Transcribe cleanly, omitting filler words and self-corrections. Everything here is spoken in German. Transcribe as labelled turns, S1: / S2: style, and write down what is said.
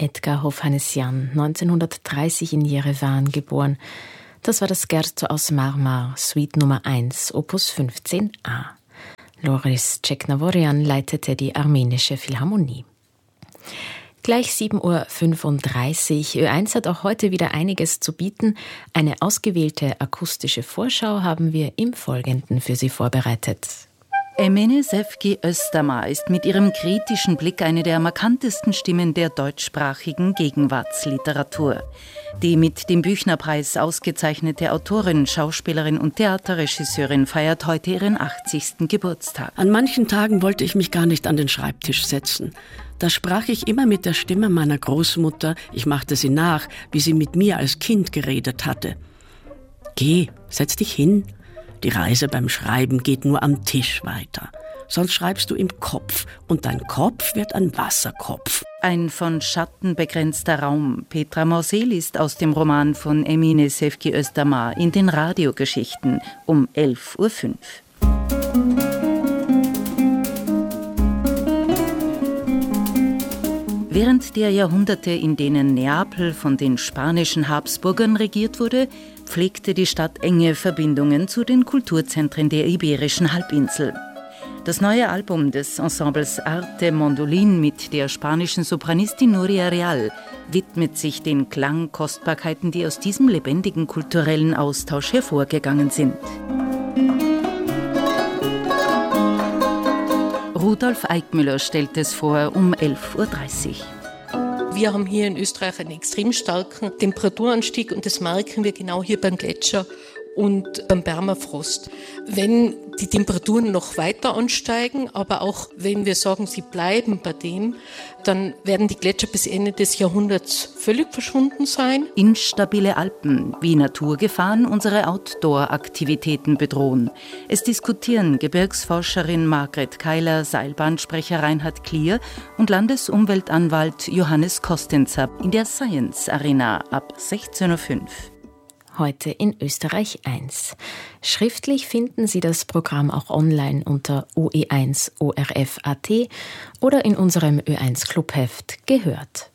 S1: Edgar Hovhannisyan, 1930 in Jerewan geboren. Das war das Scherzo aus Marmar, Suite Nummer 1, Opus 15a. Loris Tscheknavorian leitete die armenische Philharmonie. Gleich 7.35 Uhr. Ö1 hat auch heute wieder einiges zu bieten. Eine ausgewählte akustische Vorschau haben wir im Folgenden für Sie vorbereitet.
S2: Emine Sevgi Özdamar ist mit ihrem kritischen Blick eine der markantesten Stimmen der deutschsprachigen Gegenwartsliteratur. Die mit dem Büchnerpreis ausgezeichnete Autorin, Schauspielerin und Theaterregisseurin feiert heute ihren 80. Geburtstag.
S3: An manchen Tagen wollte ich mich gar nicht an den Schreibtisch setzen. Da sprach ich immer mit der Stimme meiner Großmutter. Ich machte sie nach, wie sie mit mir als Kind geredet hatte. Geh, setz dich hin. Die Reise beim Schreiben geht nur am Tisch weiter. Sonst schreibst du im Kopf und dein Kopf wird ein Wasserkopf.
S2: Ein von Schatten begrenzter Raum. Petra Morse liest aus dem Roman von Emine Sevgi Özdamar in den Radiogeschichten um 11.05 Uhr. Während der Jahrhunderte, in denen Neapel von den spanischen Habsburgern regiert wurde, pflegte die Stadt enge Verbindungen zu den Kulturzentren der Iberischen Halbinsel. Das neue Album des Ensembles Arte Mondolin mit der spanischen Sopranistin Nuria Real widmet sich den Klangkostbarkeiten, die aus diesem lebendigen kulturellen Austausch hervorgegangen sind. Rudolf Eickmüller stellt es vor um 11.30 Uhr.
S4: Wir haben hier in Österreich einen extrem starken Temperaturanstieg und das merken wir genau hier beim Gletscher und beim Permafrost. Wenn die Temperaturen noch weiter ansteigen, aber auch wenn wir sagen, sie bleiben bei dem, dann werden die Gletscher bis Ende des Jahrhunderts völlig verschwunden sein.
S2: Instabile Alpen wie Naturgefahren unsere Outdoor-Aktivitäten bedrohen. Es diskutieren Gebirgsforscherin Margret Keiler, Seilbahnsprecher Reinhard Klier und Landesumweltanwalt Johannes Kostenzer in der Science Arena ab 16.05 Uhr.
S1: Heute in Österreich 1. Schriftlich finden Sie das Programm auch online unter OE1 ORF.at oder in unserem Ö1 Clubheft gehört.